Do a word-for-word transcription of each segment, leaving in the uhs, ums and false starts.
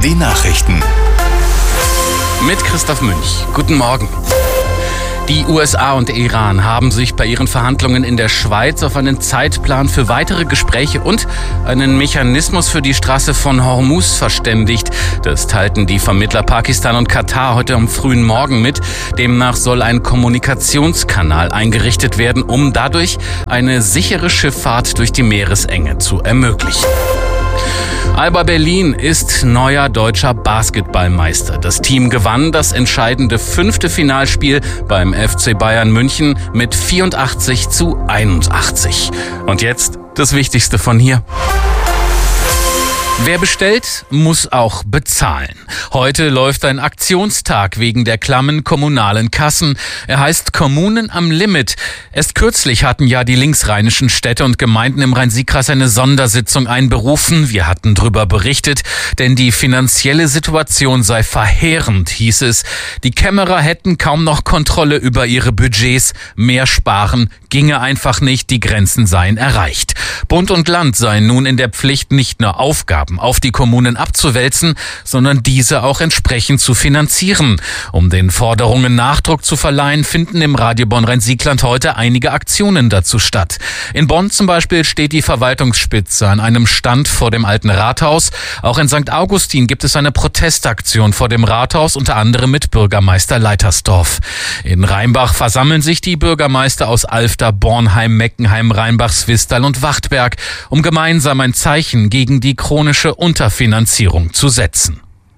die Nachrichten. Mit Christoph Münch. Guten Morgen. Die U S A und Iran haben sich bei ihren Verhandlungen in der Schweiz auf einen Zeitplan für weitere Gespräche und einen Mechanismus für die Straße von Hormuz verständigt. Das teilten die Vermittler Pakistan und Katar heute am frühen Morgen mit. Demnach soll ein Kommunikationskanal eingerichtet werden, um dadurch eine sichere Schifffahrt durch die Meeresenge zu ermöglichen. Alba Berlin ist neuer deutscher Basketballmeister. Das Team gewann das entscheidende fünfte Finalspiel beim F C Bayern München mit vierundachtzig zu einundachtzig. Und jetzt das Wichtigste von hier. Wer bestellt, muss auch bezahlen. Heute läuft ein Aktionstag wegen der klammen kommunalen Kassen. Er heißt Kommunen am Limit. Erst kürzlich hatten ja die linksrheinischen Städte und Gemeinden im Rhein-Sieg-Kreis eine Sondersitzung einberufen. Wir hatten darüber berichtet, denn die finanzielle Situation sei verheerend, hieß es. Die Kämmerer hätten kaum noch Kontrolle über ihre Budgets. Mehr sparen ginge einfach nicht, die Grenzen seien erreicht. Bund und Land seien nun in der Pflicht, nicht nur Aufgaben auf die Kommunen abzuwälzen, sondern diese auch entsprechend zu finanzieren. Um den Forderungen Nachdruck zu verleihen, finden im Radio Bonn-Rhein-Siegland heute einige Aktionen dazu statt. In Bonn zum Beispiel steht die Verwaltungsspitze an einem Stand vor dem alten Rathaus. Auch in Sankt Augustin gibt es eine Protestaktion vor dem Rathaus, unter anderem mit Bürgermeister Leitersdorf. In Rheinbach versammeln sich die Bürgermeister aus Alfter, Bornheim, Meckenheim, Rheinbach, Swistal und Wachtberg, um gemeinsam ein Zeichen gegen die chronische Unterfinanzierung zu setzen.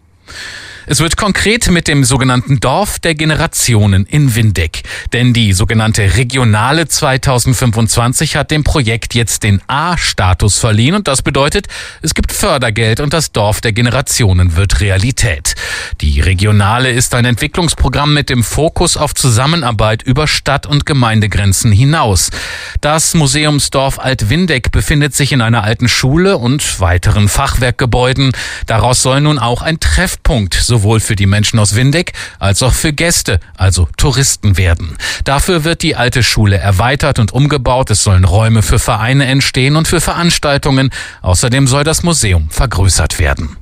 Es wird konkret mit dem sogenannten Dorf der Generationen in Windeck. Denn die sogenannte Regionale zweitausendfünfundzwanzig hat dem Projekt jetzt den A-Status verliehen. Und das bedeutet, es gibt Fördergeld und das Dorf der Generationen wird Realität. Die Regionale ist ein Entwicklungsprogramm mit dem Fokus auf Zusammenarbeit über Stadt- und Gemeindegrenzen hinaus. Das Museumsdorf Alt-Windeck befindet sich in einer alten Schule und weiteren Fachwerkgebäuden. Daraus soll nun auch ein Treffpunkt sowohl für die Menschen aus Windeck als auch für Gäste, also Touristen werden. Dafür wird die alte Schule erweitert und umgebaut. Es sollen Räume für Vereine entstehen und für Veranstaltungen. Außerdem soll das Museum vergrößert werden.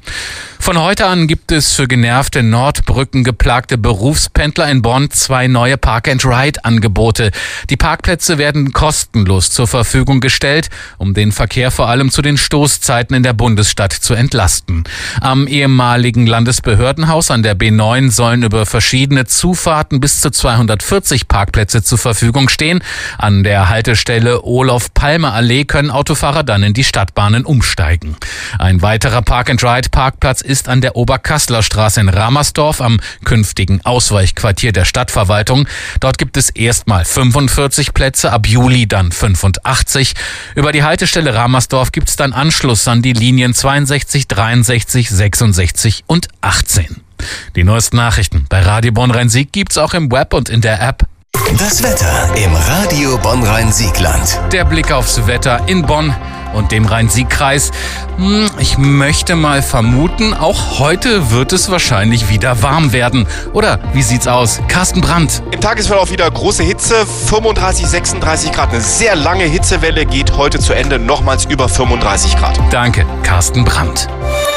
Von heute an gibt es für genervte Nordbrücken geplagte Berufspendler in Bonn zwei neue Park-and-Ride-Angebote. Die Parkplätze werden kostenlos zur Verfügung gestellt, um den Verkehr vor allem zu den Stoßzeiten in der Bundesstadt zu entlasten. Am ehemaligen Landesbehördenhaus an der B neun sollen über verschiedene Zufahrten bis zu zweihundertvierzig Parkplätze zur Verfügung stehen. An der Haltestelle Olof-Palme-Allee können Autofahrer dann in die Stadtbahnen umsteigen. Ein weiterer Park-and-Ride-Parkplatz ist an der Oberkassler Straße in Ramersdorf am künftigen Ausweichquartier der Stadtverwaltung. Dort gibt es erstmal fünfundvierzig Plätze, ab Juli dann fünfundachtzig. Über die Haltestelle Ramersdorf gibt es dann Anschluss an die Linien zweiundsechzig, dreiundsechzig, sechsundsechzig und achtzehn. Die neuesten Nachrichten bei Radio Bonn-Rhein-Sieg gibt's auch im Web und in der App. Das Wetter im Radio Bonn-Rhein-Siegland. Der Blick aufs Wetter in Bonn und dem Rhein-Sieg-Kreis. Ich möchte mal vermuten, auch heute wird es wahrscheinlich wieder warm werden. Oder wie sieht's aus? Carsten Brandt. Im Tagesverlauf wieder große Hitze, fünfunddreißig, sechsunddreißig Grad. Eine sehr lange Hitzewelle geht heute zu Ende, nochmals über fünfunddreißig Grad. Danke, Carsten Brandt.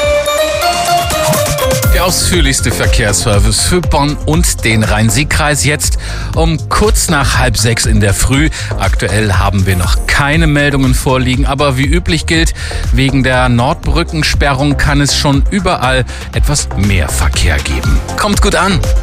Der ausführlichste Verkehrsservice für Bonn und den Rhein-Sieg-Kreis jetzt um kurz nach halb sechs in der Früh. Aktuell haben wir noch keine Meldungen vorliegen, aber wie üblich gilt, wegen der Nordbrückensperrung kann es schon überall etwas mehr Verkehr geben. Kommt gut an!